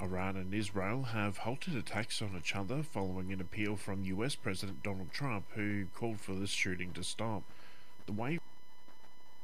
Iran and Israel have halted attacks on each other following an appeal from US President Donald Trump, who called for this shooting to stop. The way